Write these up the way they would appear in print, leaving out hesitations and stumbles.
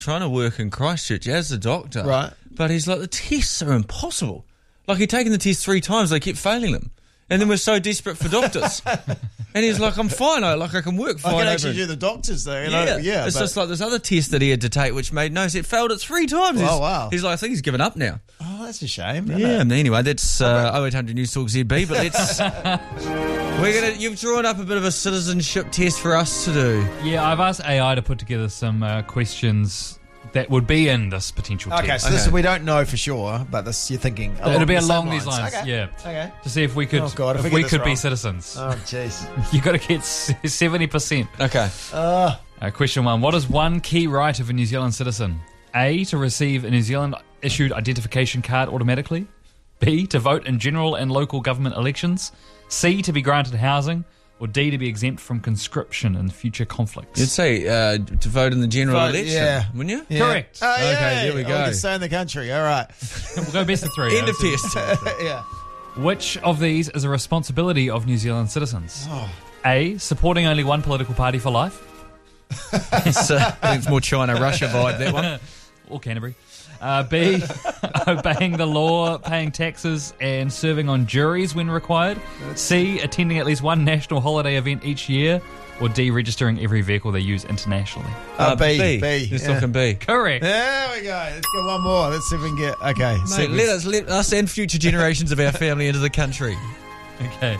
trying to work in Christchurch as a doctor. Right. But he's like, the tests are impossible. Like, he'd taken the test 3 times, they kept failing him. And then we're so desperate for doctors. And he's like, I'm fine. I can work fine. I can actually do the doctors, though. Yeah. It's just like this other test that he had to take, which made no sense. It failed it 3 times. Oh, wow. He's like, I think he's given up now. Oh, that's a shame. Yeah. Anyway, that's 0800 News Talk ZB. But let's... You've drawn up a bit of a citizenship test for us to do. Yeah, I've asked AI to put together some questions that would be in this potential test. Okay, so this we don't know for sure, but this you're thinking it'll be along these lines. Okay. Yeah. Okay. To see if we could, if we could be citizens. Oh, jeez. You got to get 70%. Okay. Question 1: what is one key right of a New Zealand citizen? A, to receive a New Zealand issued identification card automatically. B, to vote in general and local government elections. C, to be granted housing. Or D, to be exempt from conscription in future conflicts. You'd say to vote in the general election, wouldn't you? Yeah. Correct. Oh, okay, there we go. We can stay in the country. All right. We'll go best of 3. End of test. Yeah. Which of these is a responsibility of New Zealand citizens? A, supporting only one political party for life. I think it's more China-Russia vibe, that one. Or Canterbury. B, obeying the law, paying taxes, and serving on juries when required. C, attending at least one national holiday event each year. Or D, registering every vehicle they use internationally. B. Let's look at B. Correct. There we go. Let's get one more. Let's see if we can get... Okay. Mate, let us and future generations of our family into the country. Okay.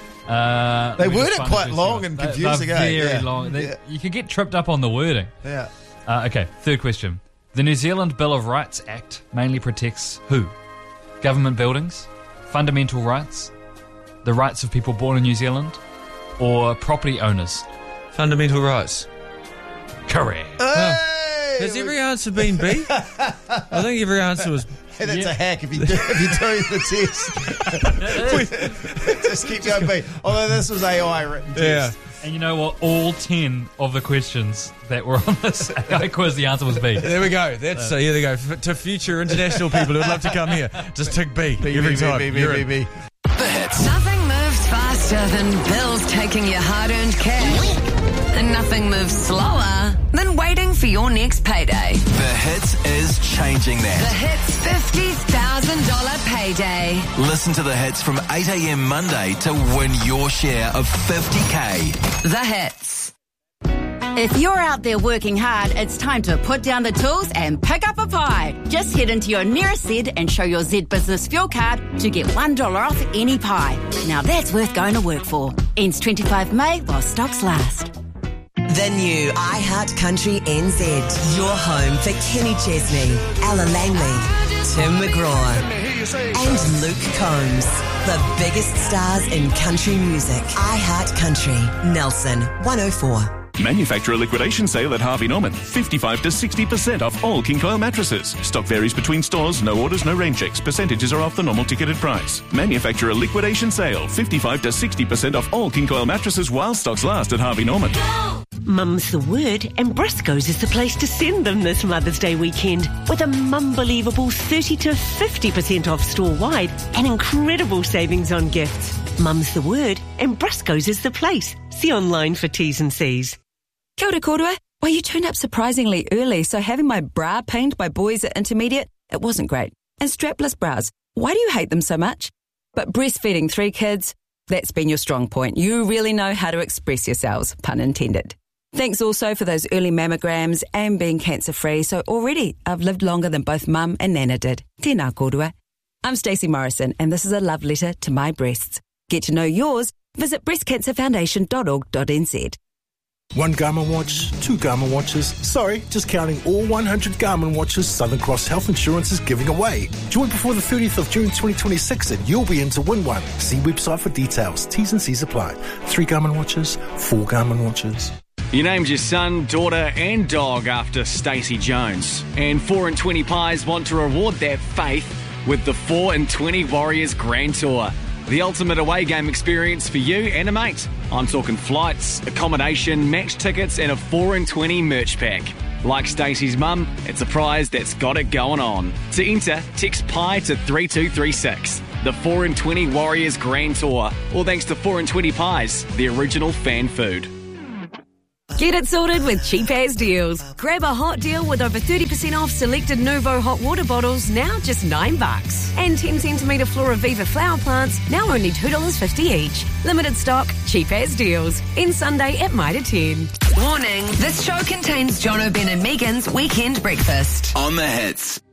They word it quite long and confusing. They're very long. You can get tripped up on the wording. Yeah. Okay, third question. The New Zealand Bill of Rights Act mainly protects who? Government buildings, fundamental rights, the rights of people born in New Zealand, or property owners? Fundamental rights. Correct. Hey! Has every answer been B? I think every answer was... Hey, that's a hack if you're doing the test. Just keep going B. Although this was AI written test. And you know what? All 10 of the questions that were on this AI quiz, the answer was B. There we go. That's here they go. To future international people who'd love to come here, just tick B every time. B. The hits. Nothing moves faster than bills taking your hard-earned cash. And nothing moves slower than waiting for your next payday. The Hits is changing that. The Hits $50,000 payday. Listen to The Hits from 8 a.m. Monday to win your share of $50K. The Hits. If you're out there working hard, it's time to put down the tools and pick up a pie. Just head into your nearest Zed and show your Zed Business Fuel Card to get $1 off any pie. Now that's worth going to work for. Ends 25 May while stocks last. The new iHeart Country NZ. Your home for Kenny Chesney, Ella Langley, Tim McGraw, and Luke Combs. The biggest stars in country music. iHeart Country, Nelson 104. Manufacturer liquidation sale at Harvey Norman. 55 to 60% off all King Coil mattresses. Stock varies between stores. No orders, no rain checks. Percentages are off the normal ticketed price. Manufacturer liquidation sale. 55 to 60% off all King Coil mattresses while stocks last at Harvey Norman. Mum's the word, and Briscoe's is the place to send them this Mother's Day weekend with a mum-believable 30 to 50% off store-wide and incredible savings on gifts. Mum's the word, and Briscoe's is the place. See online for T's and C's. Kia ora kōrua. Well, you turned up surprisingly early, so having my bra pinged by boys at intermediate, it wasn't great. And strapless bras, why do you hate them so much? But breastfeeding 3 kids, that's been your strong point. You really know how to express yourselves, pun intended. Thanks also for those early mammograms and being cancer-free, so already I've lived longer than both Mum and Nana did. Tēnā kōrua. I'm Stacey Morrison, and this is a love letter to my breasts. Get to know yours, visit breastcancerfoundation.org.nz. 1 Garmin watch, 2 Garmin watches. Sorry, just counting all 100 Garmin watches Southern Cross Health Insurance is giving away. Join before the 30th of June 2026 and you'll be in to win one. See website for details. T's and C's apply. 3 Garmin watches, 4 Garmin watches. You named your son, daughter and dog after Stacey Jones. And 4 and 20 Pies want to reward that faith with the 4 and 20 Warriors Grand Tour. The ultimate away game experience for you and a mate. I'm talking flights, accommodation, match tickets and a 4 and 20 merch pack. Like Stacey's mum, it's a prize that's got it going on. To enter, text PIE to 3236. The 4 and 20 Warriors Grand Tour. All thanks to 4 and 20 Pies, the original fan food. Get it sorted with Cheap As Deals. Grab a hot deal with over 30% off selected Nuvo hot water bottles, now just $9. And 10 centimetre Flora Viva flower plants, now only $2.50 each. Limited stock, Cheap As Deals. In Sunday at Mitre 10. Warning, this show contains John O'Ben and Megan's Weekend Breakfast. On the Hits.